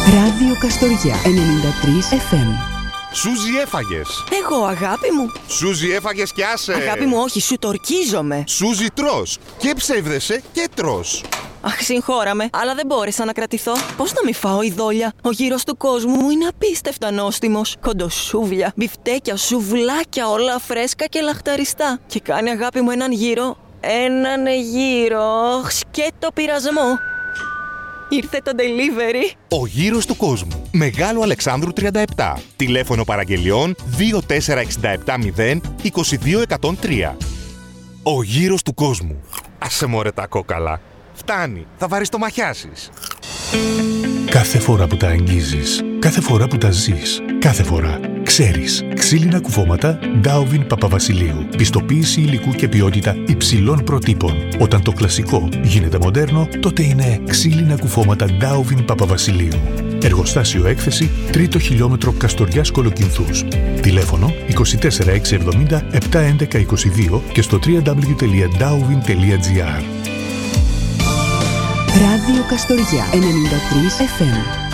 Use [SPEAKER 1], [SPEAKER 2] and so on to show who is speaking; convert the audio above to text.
[SPEAKER 1] Ράδιο Καστοριά 93 FM.
[SPEAKER 2] Σούζι έφαγες.
[SPEAKER 3] Εγώ, αγάπη μου.
[SPEAKER 2] Σούζι έφαγες και άσε.
[SPEAKER 3] Αγάπη μου, όχι, σου τορκίζομαι.
[SPEAKER 2] Σούζι τρως και ψεύδεσαι και τρως.
[SPEAKER 3] Αχ, συγχώραμε, αλλά δεν μπόρεσα να κρατηθώ. Πώς να μη φάω ειδόλια? Ο γύρος του κόσμου μου είναι απίστευτα νόστιμος. Κοντοσούβλια, μπιφτέκια, σουβλάκια, όλα φρέσκα και λαχταριστά. Και κάνει, αγάπη μου, έναν γύρο. Έναν γύρο. Σκέτο πειρασμό. Ήρθε το delivery.
[SPEAKER 2] Ο γύρος του κόσμου. Μεγάλο Αλεξάνδρου 37. Τηλέφωνο παραγγελιών 24670 22103. Ο γύρος του κόσμου. Άσε μωρέ τα κόκαλα. Φτάνει, θα βαριστομαχιάσεις.
[SPEAKER 4] Κάθε φορά που τα αγγίζεις, κάθε φορά που τα ζεις, κάθε φορά ξέρεις. Ξύλινα κουφώματα Ντάουβιν Παπαβασιλείου. Πιστοποίηση υλικού και ποιότητα υψηλών προτύπων. Όταν το κλασικό γίνεται μοντέρνο, τότε είναι ξύλινα κουφώματα Ντάουβιν Παπαβασιλείου. Εργοστάσιο έκθεση 3ο χιλιόμετρο Καστοριάς Κολοκυνθούς. Τηλέφωνο 24670 71122 και στο www.dauvin.gr.
[SPEAKER 1] Ράδιο Καστοριά 93 FM.